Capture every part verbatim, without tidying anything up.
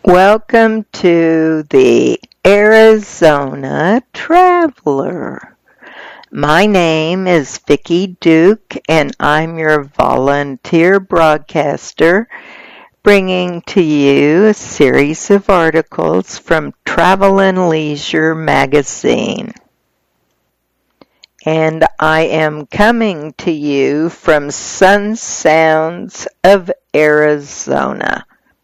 Welcome to the Arizona Traveler. My name is Vicki Duke, and I'm your volunteer broadcaster, bringing to you a series of articles from Travel and Leisure magazine. And I am coming to you from Sun Sounds of Arizona.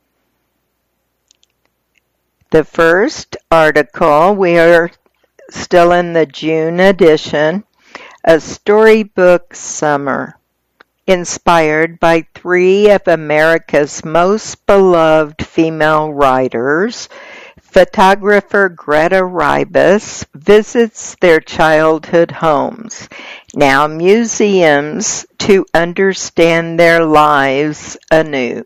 The first article, we are still in the June edition, a storybook summer, inspired by three of America's most beloved female writers. Photographer Greta Ribas visits their childhood homes, now museums, to understand their lives anew.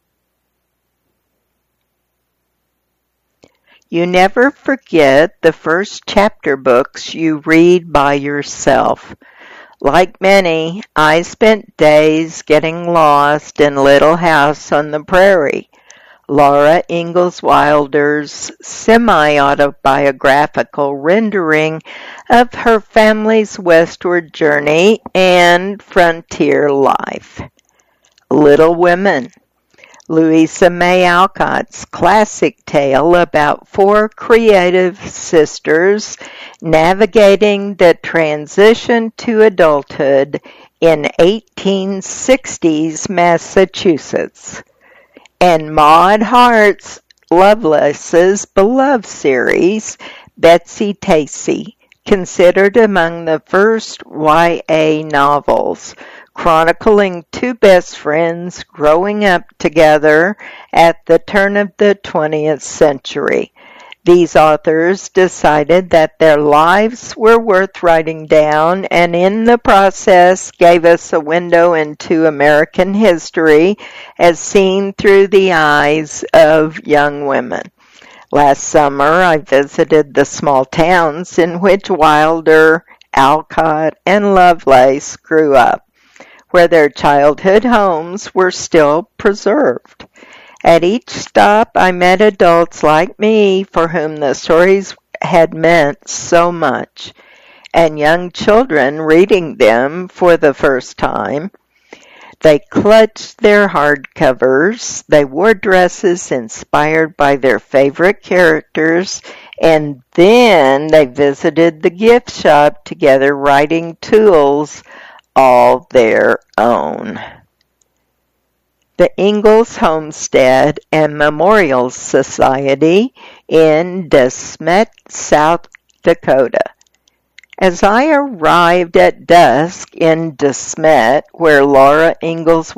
You never forget the first chapter books you read by yourself. Like many, I spent days getting lost in Little House on the Prairie, Laura Ingalls Wilder's semi-autobiographical rendering of her family's westward journey and frontier life. Little Women, Louisa May Alcott's classic tale about four creative sisters navigating the transition to adulthood in eighteen sixties Massachusetts. And Maud Hart's Lovelace's beloved series, Betsy Tacy, considered among the first Y A novels, chronicling two best friends growing up together at the turn of the twentieth century. These authors decided that their lives were worth writing down, and in the process gave us a window into American history as seen through the eyes of young women. Last summer, I visited the small towns in which Wilder, Alcott, and Lovelace grew up, where their childhood homes were still preserved. At each stop, I met adults like me for whom the stories had meant so much, and young children reading them for the first time. They clutched their hardcovers, they wore dresses inspired by their favorite characters, and then they visited the gift shop together, writing tools all their own. The Ingalls Homestead and Memorial Society in De Smet, South Dakota. As I arrived at dusk in De Smet, where Laura Ingalls